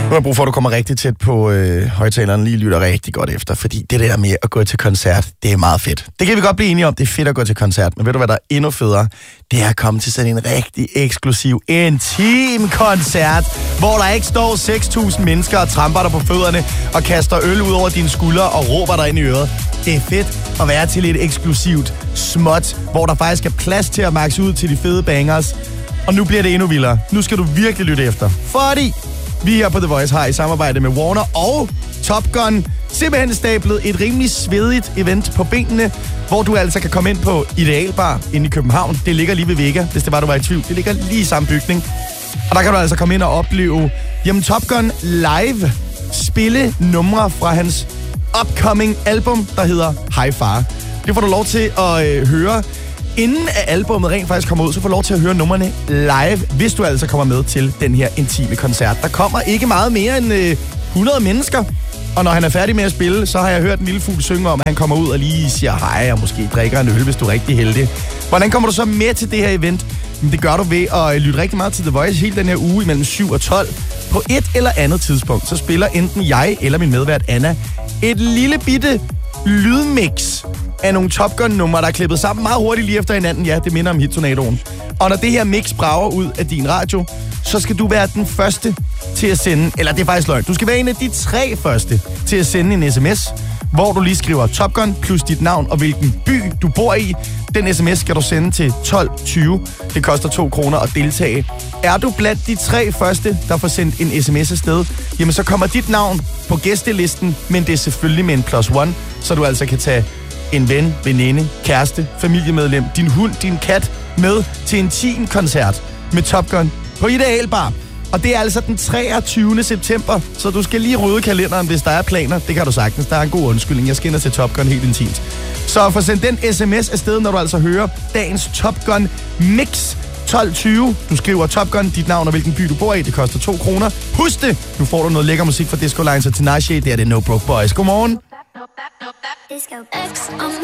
har jeg brug for, at du kommer rigtig tæt på højtaleren, lige lytter rigtig godt efter, fordi det der med at gå til koncert, det er meget fedt. Det kan vi godt blive enige om, det er fedt at gå til koncert, men ved du hvad der er endnu federe? Det er at komme til sådan en rigtig eksklusiv, intim koncert, hvor der ikke står 6.000 mennesker og tramper dig på fødderne og kaster øl ud over dine skuldre og råber dig ind i øret. Det er fedt at være til et eksklusivt småt, hvor der faktisk er plads til at maxe ud til de fede bangers. Og nu bliver det endnu vildere. Nu skal du virkelig lytte efter. Fordi vi her på The Voice har i samarbejde med Warner og Top Gun simpelthen stablet et rimelig svedigt event på benene, hvor du altså kan komme ind på Idealbar inde i København. Det ligger lige ved Vega, hvis det var, du var i tvivl. Det ligger lige i samme bygning. Og der kan du altså komme ind og opleve Top Gun live spille numre fra hans upcoming album, der hedder High Fire. Det får du lov til at høre. Inden at albummet rent faktisk kommer ud, så får du lov til at høre numrene live, hvis du altså kommer med til den her intime koncert. Der kommer ikke meget mere end 100 mennesker, og når han er færdig med at spille, så har jeg hørt en lille fugl synge om, at han kommer ud og lige siger hej, og måske drikker en øl, hvis du er rigtig heldig. Hvordan kommer du så med til det her event? Det gør du ved at lytte rigtig meget til The Voice hele den her uge imellem 7 og 12. På et eller andet tidspunkt, så spiller enten jeg eller min medvært Anna et lille bitte lydmix af nogle Top Gun-numre, der er klippet sammen meget hurtigt lige efter hinanden. Ja, det minder om Hit-tornadoen. Og når det her mix brager ud af din radio, så skal du være den første til at sende, eller det er faktisk løgn, du skal være en af de 3 første til at sende en sms, hvor du lige skriver Top Gun plus dit navn og hvilken by du bor i. Den sms skal du sende til 1220. Det koster 2 kroner at deltage. Er du blandt de 3 første, der får sendt en sms afsted, jamen så kommer dit navn på gæstelisten, men det er selvfølgelig med en +1, så du altså kan tage en ven, veninde, kæreste, familiemedlem, din hund, din kat med til en intim-koncert med Top Gun på Idealbar. Og det er altså den 23. september, så du skal lige rydde kalenderen, hvis der er planer. Det kan du sagtens. Der er en god undskyldning. Jeg skinner til Top Gun helt intimt. Så få sendt den sms afsted, når du altså hører dagens Top Gun Mix 1220. Du skriver Top Gun, dit navn og hvilken by du bor i. Det koster 2 kroner. Husk det! Nu får du noget lækker musik fra Disco Lines og Tinashe. Det er det No Broke Boys. Godmorgen.